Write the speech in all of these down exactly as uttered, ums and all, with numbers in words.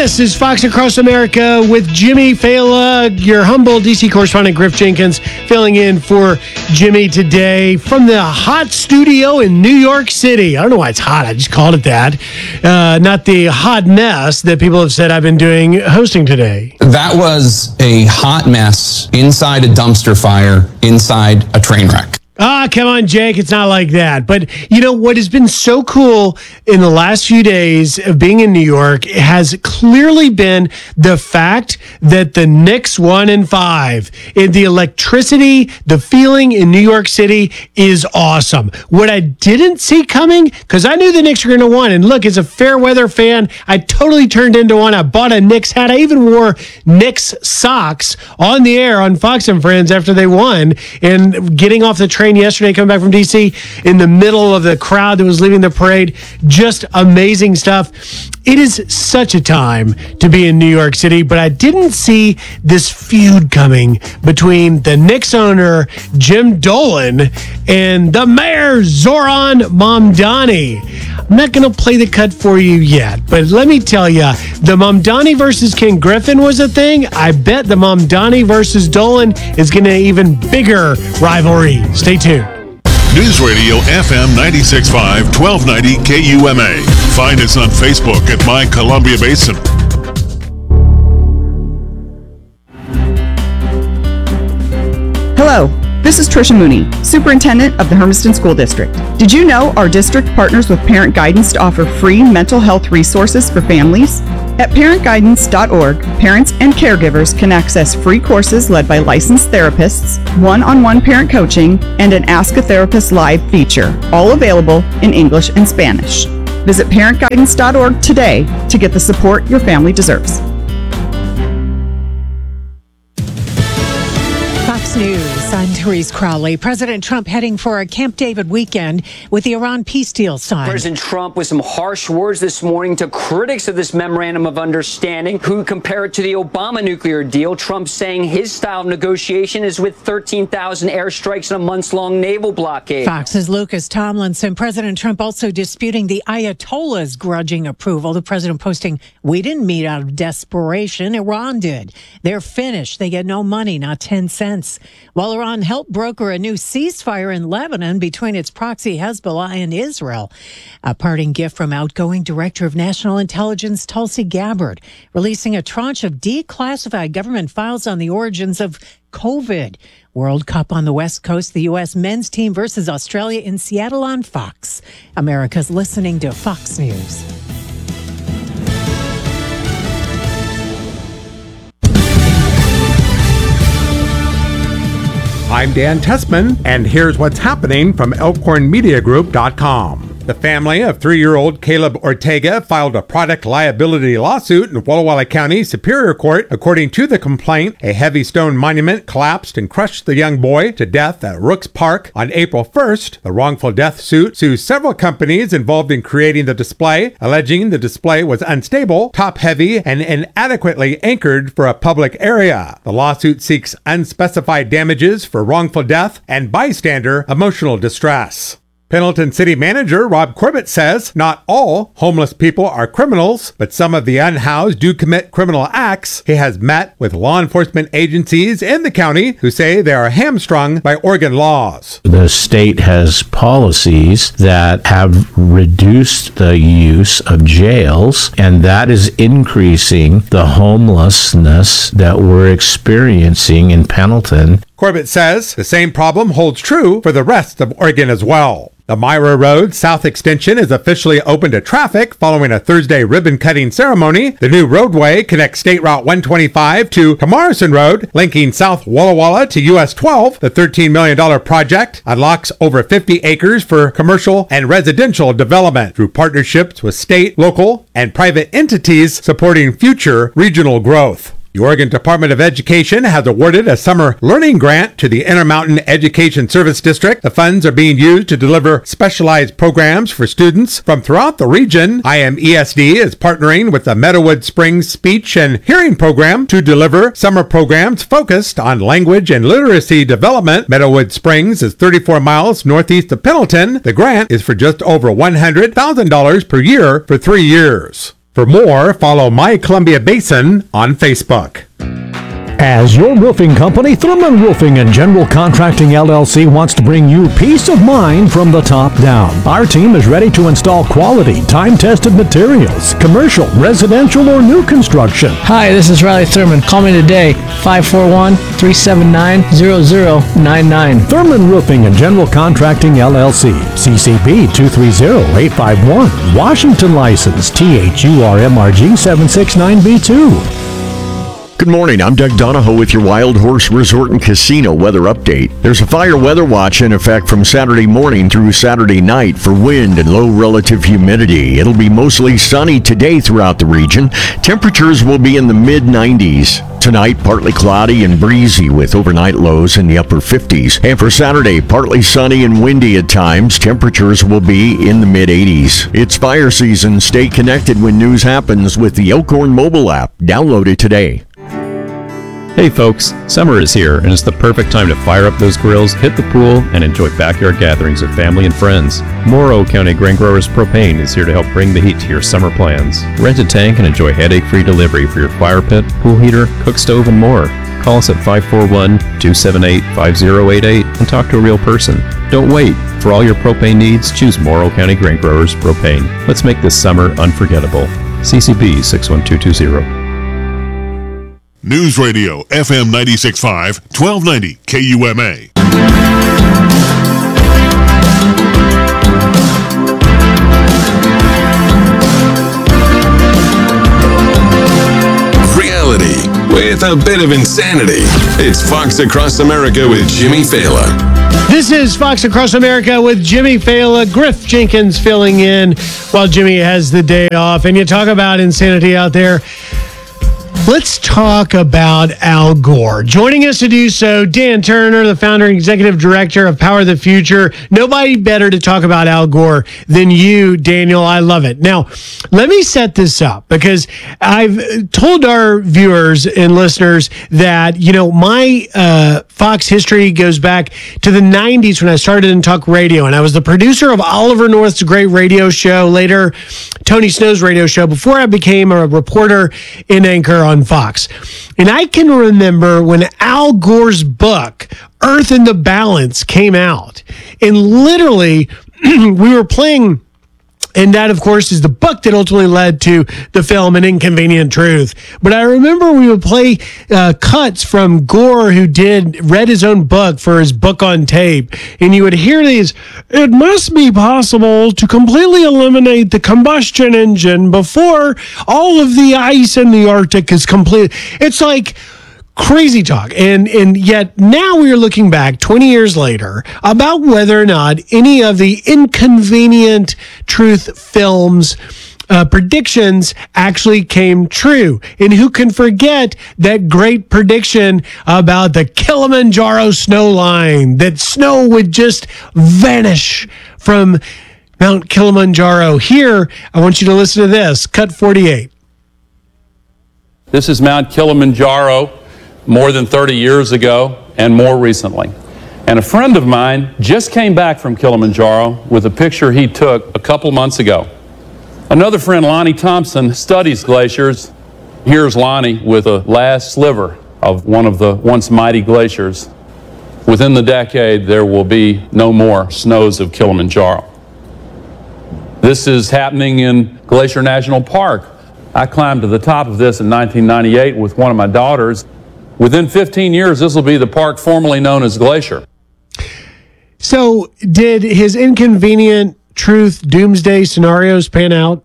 This is Fox Across America with Jimmy Fala, your humble D C correspondent Griff Jenkins, filling in for Jimmy today from the hot studio in New York City. I don't know why it's hot. I just called it that. Uh, not the hot mess that people have said I've been doing hosting today. That was a hot mess inside a dumpster fire, inside a train wreck. Ah, come on, Jake. It's not like that. But, you know, what has been so cool in the last few days of being in New York has clearly been the fact that the Knicks won in five. And the electricity, the feeling in New York City is awesome. What I didn't see coming, because I knew the Knicks were going to win. And look, as a fair weather fan, I totally turned into one. I bought a Knicks hat. I even wore Knicks socks on the air on Fox and Friends after they won. And getting off the train yesterday, coming back from D C, in the middle of the crowd that was leaving the parade. Just amazing stuff. It is such a time to be in New York City, but I didn't see this feud coming between the Knicks owner, Jim Dolan, and the mayor, Zoran Mamdani. I'm not going to play the cut for you yet, but let me tell you, the Mamdani versus King Griffin was a thing. I bet the Mamdani versus Dolan is going to even bigger rivalry. Stay tuned. News Radio F M ninety-six point five, twelve ninety K U M A. Find us on Facebook at My Columbia Basin. Hello, this is Tricia Mooney, Superintendent of the Hermiston School District. Did you know our district partners with Parent Guidance to offer free mental health resources for families? At parent guidance dot org, parents and caregivers can access free courses led by licensed therapists, one-on-one parent coaching, and an Ask a Therapist Live feature, all available in English and Spanish. Visit parent guidance dot org today to get the support your family deserves. Fox News, I'm Therese Crowley. President Trump heading for a Camp David weekend with the Iran peace deal signed. President Trump with some harsh words this morning to critics of this memorandum of understanding who compare it to the Obama nuclear deal. Trump saying his style of negotiation is with thirteen thousand airstrikes and a months-long naval blockade. Fox's Lucas Tomlinson. President Trump also disputing the Ayatollah's grudging approval. The president posting, "We didn't meet out of desperation. Iran did. They're finished. They get no money, not ten cents. While Iran helped broker a new ceasefire in Lebanon between its proxy Hezbollah and Israel. A parting gift from outgoing Director of National Intelligence Tulsi Gabbard, releasing a tranche of declassified government files on the origins of COVID. World Cup on the West Coast, the U S men's team versus Australia in Seattle on Fox. America's listening to Fox News. I'm Dan Tessman, and here's what's happening from elkhorn media group dot com. The family of three-year-old Caleb Ortega filed a product liability lawsuit in Walla Walla County Superior Court. According to the complaint, a heavy stone monument collapsed and crushed the young boy to death at Rooks Park on April first. The wrongful death suit sues several companies involved in creating the display, alleging the display was unstable, top-heavy, and inadequately anchored for a public area. The lawsuit seeks unspecified damages for wrongful death and bystander emotional distress. Pendleton City Manager Rob Corbett says not all homeless people are criminals, but some of the unhoused do commit criminal acts. He has met with law enforcement agencies in the county who say they are hamstrung by Oregon laws. The state has policies that have reduced the use of jails, and that is increasing the homelessness that we're experiencing in Pendleton. Corbett says the same problem holds true for the rest of Oregon as well. The Myra Road South Extension is officially open to traffic following a Thursday ribbon-cutting ceremony. The new roadway connects State Route one twenty-five to Camarison Road, linking South Walla Walla to U S twelve. The thirteen million dollars project unlocks over fifty acres for commercial and residential development through partnerships with state, local, and private entities supporting future regional growth. The Oregon Department of Education has awarded a summer learning grant to the Intermountain Education Service District. The funds are being used to deliver specialized programs for students from throughout the region. I M E S D is partnering with the Meadowood Springs Speech and Hearing Program to deliver summer programs focused on language and literacy development. Meadowood Springs is thirty-four miles northeast of Pendleton. The grant is for just over one hundred thousand dollars per year for three years. For more, follow My Columbia Basin on Facebook. As your roofing company, Thurman Roofing and General Contracting L L C wants to bring you peace of mind from the top down. Our team is ready to install quality, time-tested materials, commercial, residential, or new construction. Hi, this is Riley Thurman. Call me today, five four one, three seven nine, zero zero nine nine. Thurman Roofing and General Contracting L L C, C C B two three zero eight five one, Washington license, T H U R M R G seven six nine B two. Good morning, I'm Doug Donahoe with your Wild Horse Resort and Casino weather update. There's a fire weather watch in effect from Saturday morning through Saturday night for wind and low relative humidity. It'll be mostly sunny today throughout the region. Temperatures will be in the mid nineties. Tonight, partly cloudy and breezy with overnight lows in the upper fifties. And for Saturday, partly sunny and windy at times. Temperatures will be in the mid eighties. It's fire season. Stay connected when news happens with the Elkhorn mobile app. Download it today. Hey folks, summer is here and it's the perfect time to fire up those grills, hit the pool, and enjoy backyard gatherings with family and friends. Morrow County Grain Growers Propane is here to help bring the heat to your summer plans. Rent a tank and enjoy headache-free delivery for your fire pit, pool heater, cook stove, and more. Call us at five four one, two seven eight, five zero eight eight and talk to a real person. Don't wait. For all your propane needs, choose Morrow County Grain Growers Propane. Let's make this summer unforgettable. C C B six one two two zero. News Radio F M ninety-six point five, twelve ninety K U M A. Reality with a bit of insanity. It's Fox Across America with Jimmy Fallon. This is Fox Across America with Jimmy Fallon. Griff Jenkins filling in while Jimmy has the day off. And you talk about insanity out there. Let's talk about Al Gore. Joining us to do so, Dan Turner, the founder and executive director of Power the Future. Nobody better to talk about Al Gore than you, Daniel. I love it. Now, let me set this up because I've told our viewers and listeners that, you know, my uh, Fox history goes back to the nineties when I started in talk radio, and I was the producer of Oliver North's great radio show, later Tony Snow's radio show, before I became a reporter in Anchor on Fox. And I can remember when Al Gore's book, Earth in the Balance, came out. And literally, we were playing, and that, of course, is the book that ultimately led to the film An Inconvenient Truth. But I remember we would play uh, cuts from Gore, who did read his own book for his book on tape. And you would hear these, it must be possible to completely eliminate the combustion engine before all of the ice in the Arctic is complete. It's like crazy talk. And and yet now we are looking back twenty years later about whether or not any of the Inconvenient Truth films uh, predictions actually came true. And who can forget that great prediction about the Kilimanjaro snow line, that snow would just vanish from Mount Kilimanjaro. Here, I want you to listen to this. Cut forty-eight. This is Mount Kilimanjaro more than thirty years ago and more recently. And a friend of mine just came back from Kilimanjaro with a picture he took a couple months ago. Another friend, Lonnie Thompson, studies glaciers. Here's Lonnie with a last sliver of one of the once mighty glaciers. Within the decade, there will be no more snows of Kilimanjaro. This is happening in Glacier National Park. I climbed to the top of this in nineteen ninety-eight with one of my daughters. Within fifteen years, this will be the park formerly known as Glacier. So did his Inconvenient Truth doomsday scenarios pan out?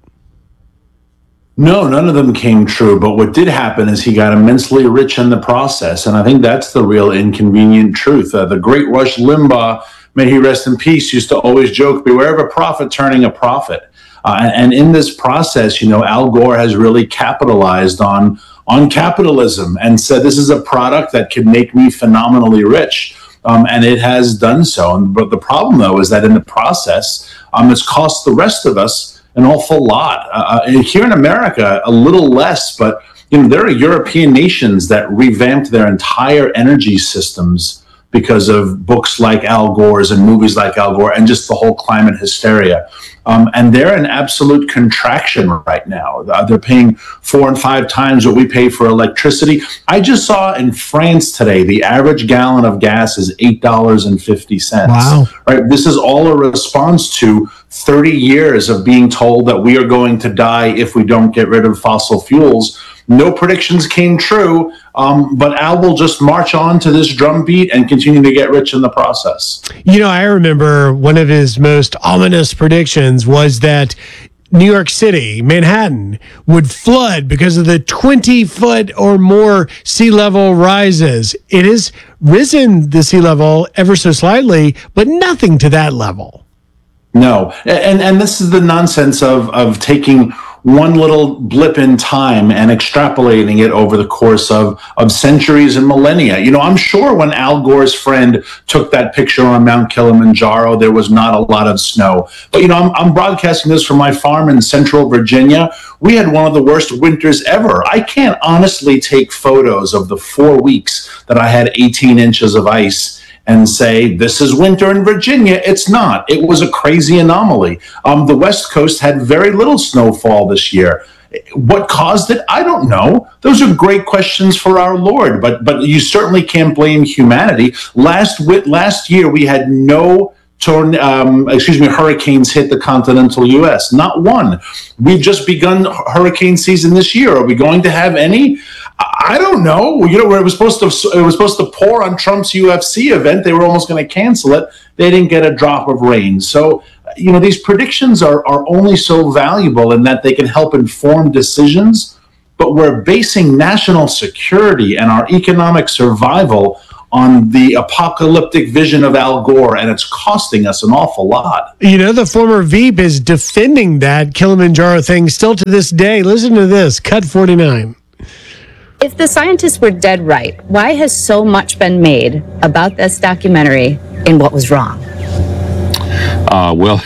No, none of them came true. But what did happen is he got immensely rich in the process. And I think that's the real inconvenient truth. Uh, the great Rush Limbaugh, may he rest in peace, used to always joke, beware of a prophet turning a profit. Uh, and, and in this process, you know, Al Gore has really capitalized on on capitalism and said, this is a product that can make me phenomenally rich. Um, and it has done so. And, but the problem, though, is that in the process, um, it's cost the rest of us an awful lot. Uh, here in America, a little less, but you know, there are European nations that revamped their entire energy systems because of books like Al Gore's and movies like Al Gore and just the whole climate hysteria. Um, and they're in absolute contraction right now. Uh, they're paying four and five times what we pay for electricity. I just saw in France today, the average gallon of gas is eight dollars and fifty cents. Wow. Right? This is all a response to thirty years of being told that we are going to die if we don't get rid of fossil fuels. No predictions came true, um, but Al will just march on to this drumbeat and continue to get rich in the process. You know, I remember one of his most ominous predictions was that New York City, Manhattan, would flood because of the twenty foot or more sea level rises. It has risen the sea level ever so slightly, but nothing to that level. No. And and this is the nonsense of of taking one little blip in time and extrapolating it over the course of, of centuries and millennia. You know, I'm sure when Al Gore's friend took that picture on Mount Kilimanjaro, there was not a lot of snow. But, you know, I'm, I'm broadcasting this from my farm in central Virginia. We had one of the worst winters ever. I can't honestly take photos of the four weeks that I had eighteen inches of ice and say, this is winter in Virginia. It's not. It was a crazy anomaly. Um, the West Coast had very little snowfall this year. What caused it? I don't know. Those are great questions for our Lord, but but you certainly can't blame humanity. Last last year, we had no torn, um, excuse me, hurricanes hit the continental U S. Not one. We've just begun hurricane season this year. Are we going to have any? I don't know. You know, it was supposed to it was supposed to pour on Trump's U F C event. They were almost going to cancel it. They didn't get a drop of rain. So, you know, these predictions are are only so valuable in that they can help inform decisions, but we're basing national security and our economic survival on the apocalyptic vision of Al Gore, and it's costing us an awful lot. You know, the former Veep is defending that Kilimanjaro thing still to this day. Listen to this, cut forty-nine. If the scientists were dead right, why has so much been made about this documentary and what was wrong? Uh, well,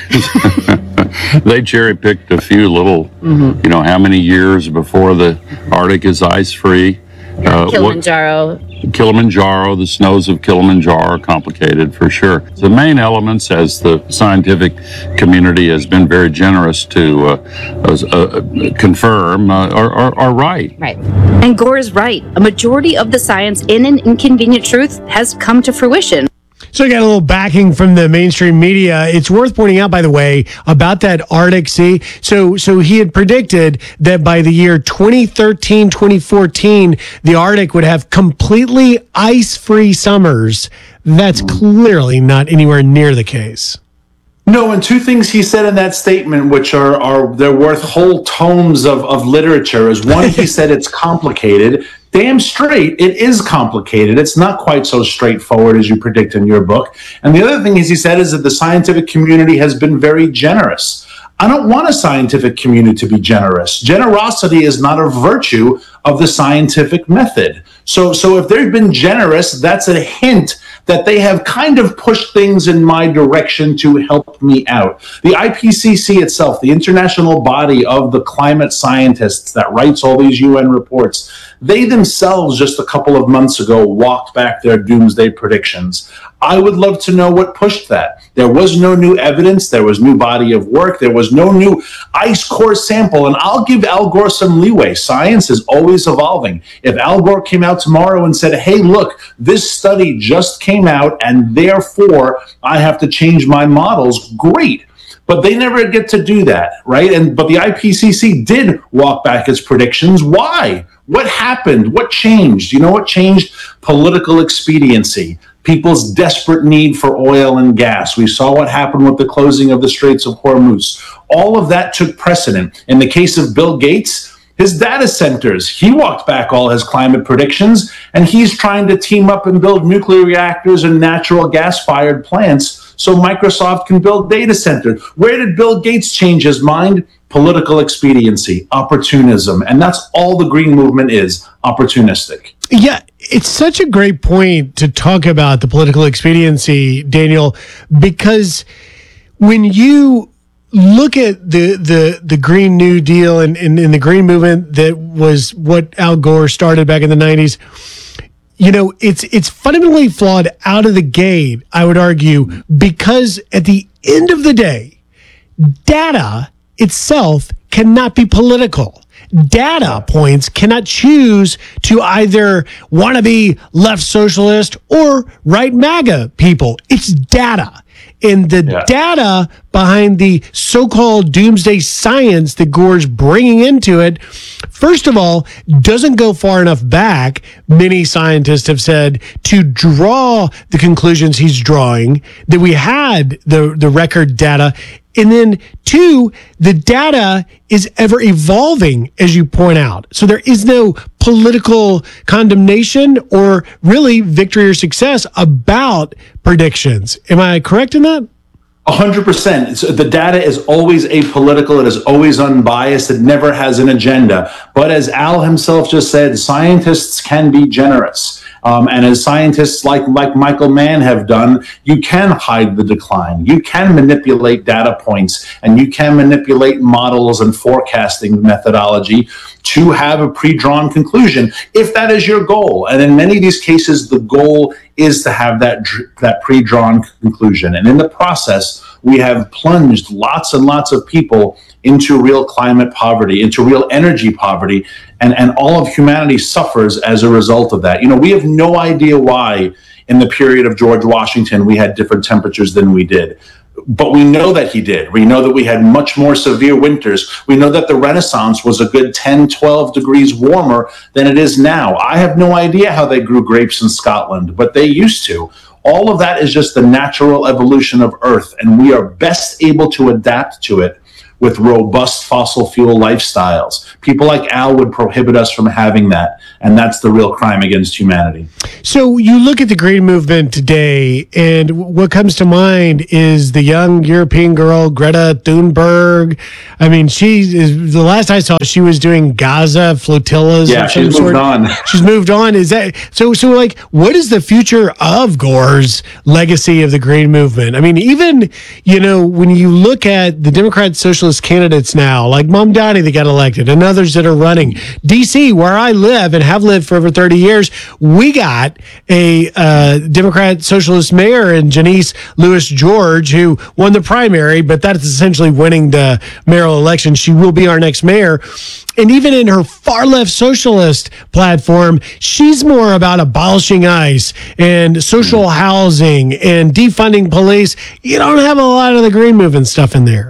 they cherry-picked a few little, mm-hmm. you know, how many years before the Arctic is ice-free. Uh, Kilimanjaro. What, Kilimanjaro, the snows of Kilimanjaro are complicated for sure. The main elements, as the scientific community has been very generous to uh, uh, confirm, uh, are, are, are right. Right. And Gore is right. A majority of the science in An Inconvenient Truth has come to fruition. So I got a little backing from the mainstream media. It's worth pointing out, by the way, about that Arctic Sea. So, so he had predicted that by the year twenty thirteen, twenty fourteen, the Arctic would have completely ice-free summers. That's clearly not anywhere near the case. No, and two things he said in that statement, which are, are they're worth whole tomes of, of literature, is one, he said it's complicated. Damn straight, it is complicated. It's not quite so straightforward as you predict in your book. And the other thing is he said is that the scientific community has been very generous. I don't want a scientific community to be generous. Generosity is not a virtue of the scientific method. So, so if they've been generous, that's a hint that they have kind of pushed things in my direction to help me out. The I P C C itself, the international body of the climate scientists that writes all these U N reports, they themselves just a couple of months ago walked back their doomsday predictions. I would love to know what pushed that. There was no new evidence. There was new body of work. There was no new ice core sample. And I'll give Al Gore some leeway. Science is always evolving. If Al Gore came out tomorrow and said, hey, look, this study just came out and therefore I have to change my models, great. But they never get to do that, right? And but the I P C C did walk back its predictions. Why? What happened? What changed? You know what changed? Political expediency. People's desperate need for oil and gas. We saw what happened with the closing of the Straits of Hormuz. All of that took precedent. In the case of Bill Gates, his data centers, he walked back all his climate predictions, and he's trying to team up and build nuclear reactors and natural gas-fired plants so Microsoft can build data centers. Where did Bill Gates change his mind? Political expediency, opportunism. And that's all the green movement is, opportunistic. Yeah, it's such a great point to talk about the political expediency, Daniel, because when you look at the the, the Green New Deal and, and, and the green movement that was what Al Gore started back in the nineties, you know, it's it's fundamentally flawed out of the gate, I would argue, because at the end of the day, data itself cannot be political. Data points cannot choose to either want to be left socialist or right MAGA people. It's data. And the yeah. data behind the so-called doomsday science that Gore's bringing into it, first of all, doesn't go far enough back, many scientists have said, to draw the conclusions he's drawing, that we had the, the record data. And then two, the data is ever evolving, as you point out. So there is no political condemnation or really victory or success about predictions. Am I correct in that? A hundred percent. The data is always apolitical. It is always unbiased. It never has an agenda. But as Al himself just said, scientists can be generous. Um, and as scientists like, like Michael Mann have done, you can hide the decline. You can manipulate data points, and you can manipulate models and forecasting methodology to have a pre-drawn conclusion, if that is your goal. And in many of these cases, the goal is to have that, that pre-drawn conclusion. And in the process, we have plunged lots and lots of people into real climate poverty, into real energy poverty, and, and all of humanity suffers as a result of that. You know, we have no idea why in the period of George Washington we had different temperatures than we did. But we know that he did. We know that we had much more severe winters. We know that the Renaissance was a good ten, twelve degrees warmer than it is now. I have no idea how they grew grapes in Scotland, but they used to. All of that is just the natural evolution of Earth, and we are best able to adapt to it with robust fossil fuel lifestyles. People like Al would prohibit us from having that, and that's the real crime against humanity. So you look at the green movement today, and what comes to mind is the young European girl, Greta Thunberg. I mean, she is, the last I saw, she was doing Gaza flotillas. Yeah, she's moved sort. on. She's moved on. Is that so? So, like, what is the future of Gore's legacy of the green movement? I mean, even, you know, when you look at the Democrat Socialist candidates now, like Mamdani that got elected and others that are running. D C, where I live and have lived for over thirty years, we got a uh, Democrat Socialist mayor in Janice Lewis George, who won the primary, but that's essentially winning the mayoral election. She will be our next mayor. And even in her far left socialist platform, she's more about abolishing ICE and social housing and defunding police. You don't have a lot of the green movement stuff in there.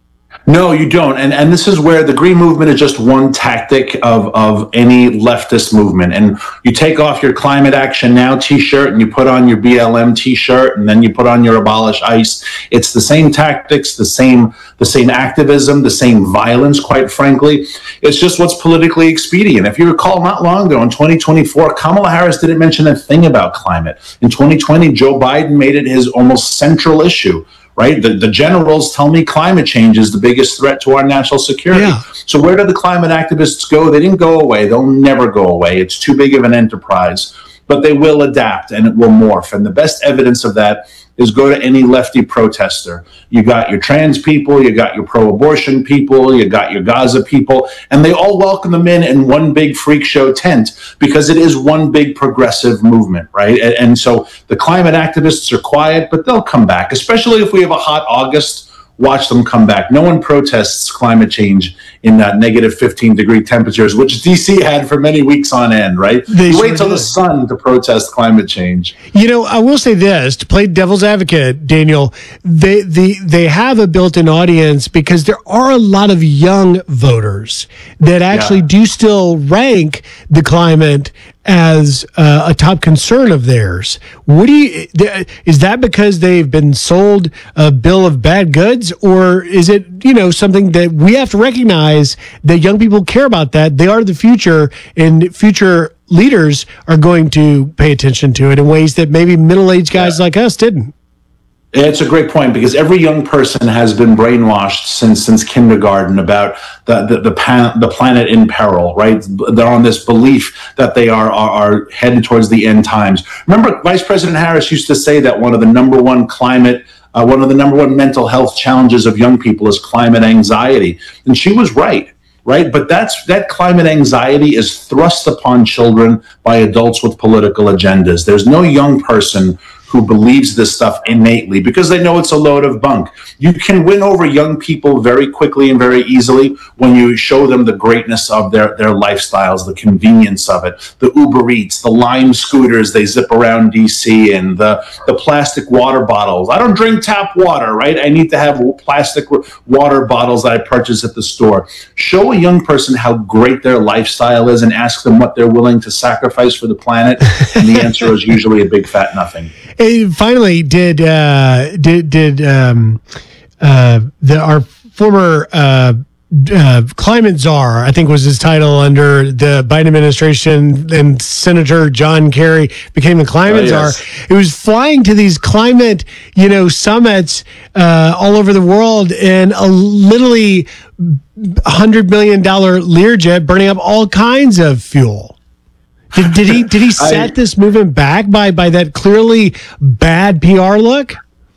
No, you don't. And and this is where the green movement is just one tactic of, of any leftist movement. And you take off your Climate Action Now t-shirt and you put on your B L M t-shirt, and then you put on your Abolish ICE. It's the same tactics, the same the same activism, the same violence, quite frankly. It's just what's politically expedient. If you recall, not long ago in twenty twenty-four, Kamala Harris didn't mention a thing about climate. In twenty twenty, Joe Biden made it his almost central issue. Right? The, the generals tell me climate change is the biggest threat to our national security. Yeah. So where do the climate activists go? They didn't go away. They'll never go away. It's too big of an enterprise. But they will adapt and it will morph. And the best evidence of that is go to any lefty protester. You got your trans people, you got your pro-abortion people, you got your Gaza people, and they all welcome them in in one big freak show tent because it is one big progressive movement, right? And, and so the climate activists are quiet, but they'll come back, especially if we have a hot August. Watch them come back. No one protests climate change in uh, negative fifteen degree temperatures, which D C had for many weeks on end, right? They you wait till the sun to protest climate change. You know, I will say this, to play devil's advocate, Daniel, they, they, they have a built-in audience because there are a lot of young voters that actually yeah. do still rank the climate as uh, a top concern of theirs. What do you, th- is that because they've been sold a bill of bad goods, or is it, you know, something that we have to recognize that young people care about that? They are the future, and future leaders are going to pay attention to it in ways that maybe middle-aged guys yeah. like us didn't. It's a great point, because every young person has been brainwashed since since kindergarten about the the the, pan, the planet in peril, right? They're on this belief that they are, are are headed towards the end times. Remember, Vice President Harris used to say that one of the number one climate, uh, one of the number one mental health challenges of young people is climate anxiety, and she was right. right? But that's that climate anxiety is thrust upon children by adults with political agendas. There's no young person who believes this stuff innately because they know it's a load of bunk. You can win over young people very quickly and very easily when you show them the greatness of their, their lifestyles, the convenience of it, the Uber Eats, the Lime scooters they zip around D C in, the, the plastic water bottles. I don't drink tap water, right? I need to have plastic water bottles that I purchase at the store. Show a young person how great their lifestyle is and ask them what they're willing to sacrifice for the planet. And the answer is usually a big fat nothing. And finally, did uh, did did um, uh, the our former uh, uh, climate czar, I think was his title under the Biden administration, and Senator John Kerry became the climate Oh, yes. czar. It was flying to these climate, you know, summits uh, all over the world, and a literally hundred million dollar Learjet burning up all kinds of fuel. Did, did he did he set I, this movement back by by that clearly bad P R look?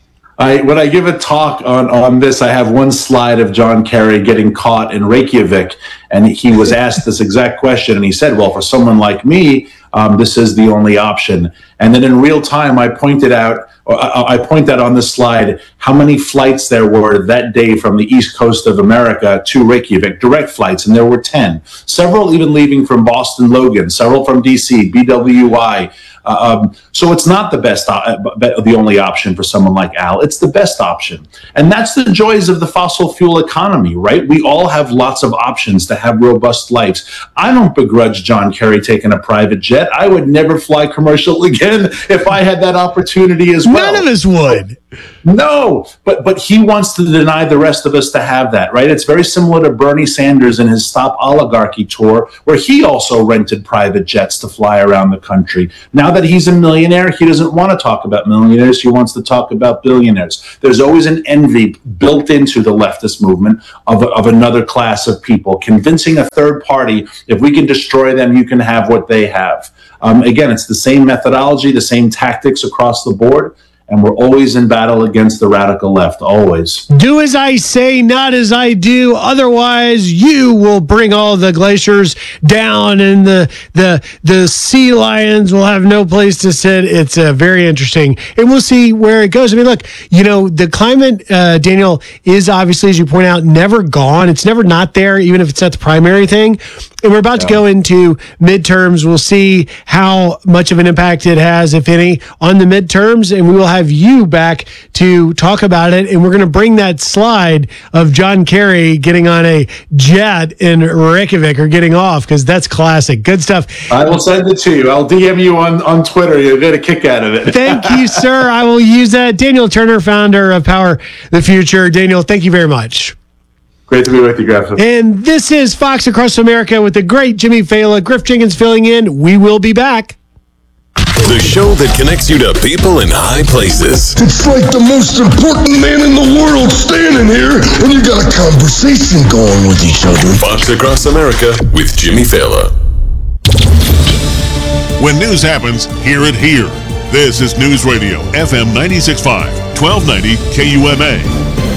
I when I give a talk on, on this, I have one slide of John Kerry getting caught in Reykjavik, and he was asked this exact question, and he said, well, for someone like me, um, this is the only option. And then in real time, I pointed out, I, I point out on this slide how many flights there were that day from the east coast of America to Reykjavik, direct flights, and there were ten. Several even leaving from Boston Logan, several from D C, B W I. Um, so it's not the best, uh, the only option for someone like Al. It's the best option. And that's the joys of the fossil fuel economy, right? We all have lots of options to have robust lives. I don't begrudge John Kerry taking a private jet. I would never fly commercial again if I had that opportunity as well. None of us would. No, but but he wants to deny the rest of us to have that, right? It's very similar to Bernie Sanders and his Stop Oligarchy tour, where he also rented private jets to fly around the country. Now that he's a millionaire, he doesn't want to talk about millionaires. He wants to talk about billionaires. There's always an envy built into the leftist movement of, of another class of people, convincing a third party, if we can destroy them, you can have what they have. Um, again, it's the same methodology, the same tactics across the board. And we're always in battle against the radical left, always. Do as I say, not as I do. Otherwise, you will bring all the glaciers down, and the the the sea lions will have no place to sit. It's uh, very interesting, and we'll see where it goes. I mean, look, you know, the climate, uh, Daniel, is obviously, as you point out, never gone. It's never not there, even if it's not the primary thing. And we're about yeah. to go into midterms. We'll see how much of an impact it has, if any, on the midterms, and we will have you back to talk about it. And we're going to bring that slide of John Kerry getting on a jet in Reykjavik, or getting off, because that's classic. Good stuff. I will send it to you. I'll D M you on, on Twitter. You'll get a kick out of it. Thank you, sir. I will use that. Daniel Turner, founder of Power the Future. Daniel, thank you very much. Great to be with you, Griff. And this is Fox Across America with the great Jimmy Fallon. Griff Jenkins filling in. We will be back. The show that connects you to people in high places. It's like the most important man in the world standing here, and you got a conversation going with each other. Fox Across America with Jimmy Fallon. When news happens, hear it here. This is News Radio, F M ninety-six point five, twelve ninety K U M A.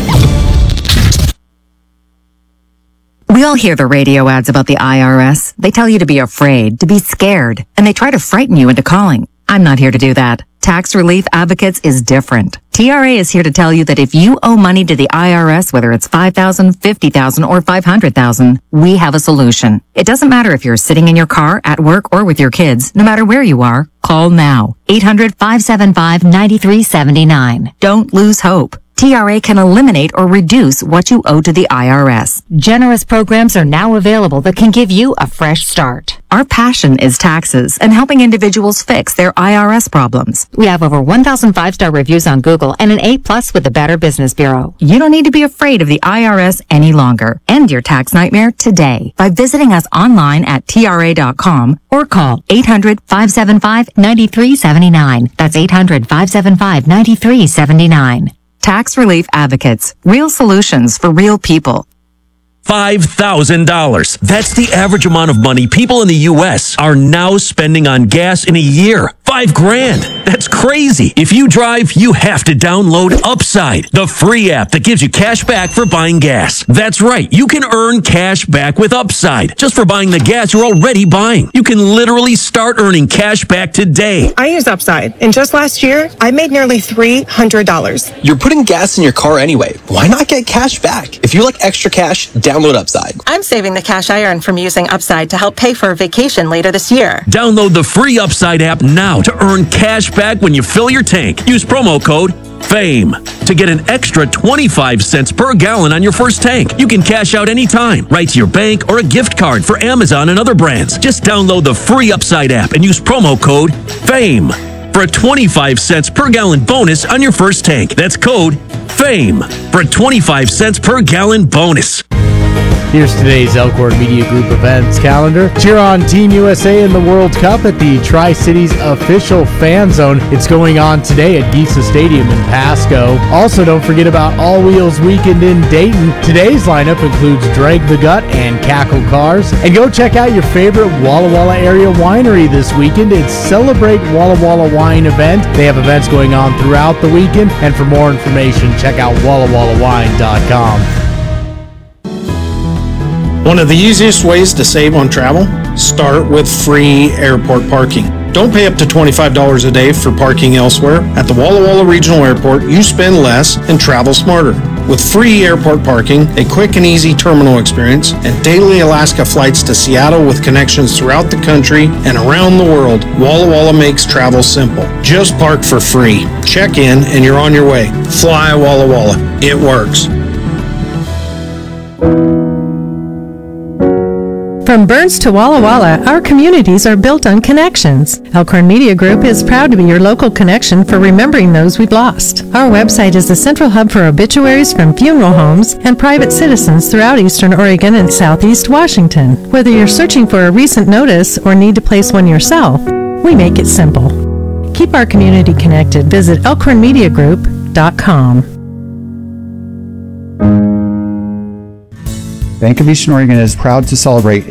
We all hear the radio ads about the I R S. They tell you to be afraid, to be scared, and they try to frighten you into calling. I'm not here to do that. Tax Relief Advocates is different. T R A is here to tell you that if you owe money to the I R S, whether it's five thousand dollars, fifty thousand dollars, or five hundred thousand dollars, we have a solution. It doesn't matter if you're sitting in your car, at work, or with your kids. No matter where you are, call now. eight hundred, five seven five, nine three seven nine. Don't lose hope. T R A can eliminate or reduce what you owe to the I R S. Generous programs are now available that can give you a fresh start. Our passion is taxes and helping individuals fix their I R S problems. We have over one thousand five-star reviews on Google and an A plus with the Better Business Bureau. You don't need to be afraid of the I R S any longer. End your tax nightmare today by visiting us online at T R A dot com or call eight hundred, five seven five, nine three seven nine. That's eight hundred, five seven five, nine three seven nine. Tax Relief Advocates. Real solutions for real people. five thousand dollars. That's the average amount of money people in the U S are now spending on gas in a year. Five grand. That's crazy. If you drive, you have to download Upside, the free app that gives you cash back for buying gas. That's right. You can earn cash back with Upside just for buying the gas you're already buying. You can literally start earning cash back today. I use Upside, and just last year, I made nearly three hundred dollars. You're putting gas in your car anyway. Why not get cash back? If you like extra cash, download Upside. I'm saving the cash I earn from using Upside to help pay for a vacation later this year. Download the free Upside app now to earn cash back when you fill your tank. Use promo code FAME to get an extra twenty-five cents per gallon on your first tank. You can cash out anytime, right to your bank or a gift card for Amazon and other brands. Just download the free Upside app and use promo code FAME for a twenty-five cents per gallon bonus on your first tank. That's code FAME for a twenty-five cents per gallon bonus. Here's today's Elkhorn Media Group events calendar. Cheer on Team U S A in the World Cup at the Tri-Cities official fan zone. It's going on today at Giesa Stadium in Pasco. Also, don't forget about All Wheels Weekend in Dayton. Today's lineup includes Drag the Gut and Cackle Cars. And go check out your favorite Walla Walla area winery this weekend. It's Celebrate Walla Walla Wine event. They have events going on throughout the weekend. And for more information, check out walla walla wine dot com. One of the easiest ways to save on travel? Start with free airport parking. Don't pay up to twenty-five dollars a day for parking elsewhere. At the Walla Walla Regional Airport, you spend less and travel smarter. With free airport parking, a quick and easy terminal experience, and daily Alaska flights to Seattle with connections throughout the country and around the world, Walla Walla makes travel simple. Just park for free. Check in and you're on your way. Fly Walla Walla. It works. From Burns to Walla Walla, our communities are built on connections. Elkhorn Media Group is proud to be your local connection for remembering those we've lost. Our website is the central hub for obituaries from funeral homes and private citizens throughout eastern Oregon and southeast Washington. Whether you're searching for a recent notice or need to place one yourself, we make it simple. Keep our community connected. Visit elkhorn media group dot com. Bank of Eastern Oregon is proud to celebrate